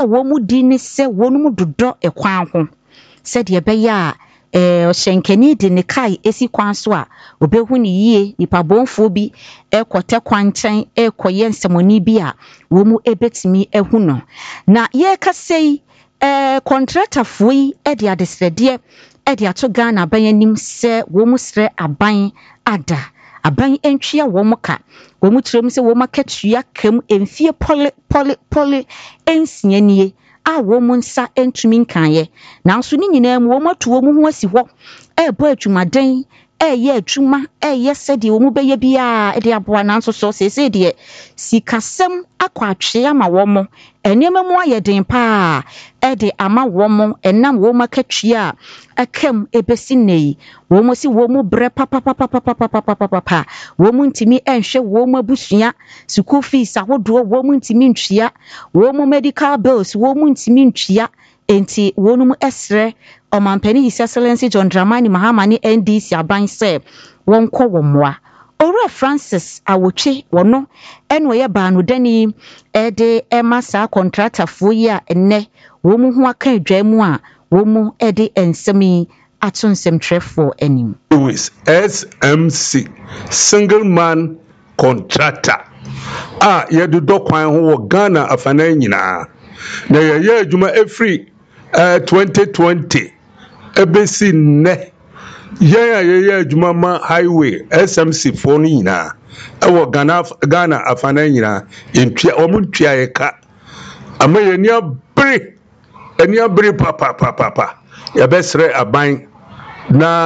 wo mu di ne se wonu mu dodo ekwan ho se de be ya oshenkani de ne kai esi kwan so a obehu ne yie nipa bonfo bi ekote kwanchen ekoye nsemoni bi a wo mu ebetimi ehu no na ye kasei contractor foi de adesrede de ato Ghana abanyanim se wo mu sre aban ada aban entwia wo mu ka wo mu tirem se wo makatua kam emfie pole ensianie a wo mu nsa entumi nkanye nanso ni nyina mu wo matu wo mu ho asi ho bo atwumaden ye atwuma ye sede wo mu beye bia de aboa nanso so sese de sikasem akwatwe ama wo mo enema mu ayeden pa de ama wo mo enam wo makatua akam ebesi nei wo mo si wo mu bre papa wo mu ntimi enhwe wo mu abusua school fees ahodo wo mu ntimi ntwia wo mu medical bills wo mu ntimi ntwia enti wo mu esre Omampani His Excellency John Dramani Mahama ni NDC aban se wonko womwa Ora Francis awotwe wono eno ye ba no dani de emasa contractor fo yi a enne wo mu ho aka adwa mu a wo mu de ensemi atonsem trefo anim SMC single man contractor ye do kwan ho wo Ghana afana nyina na ye adwuma every 2020 ebesi ne ye adwuma ma highway SMC fo no nyina ewo Ghana afana nyina entwa omuntwa ye ka ama ye ni abere papa ya besre aban na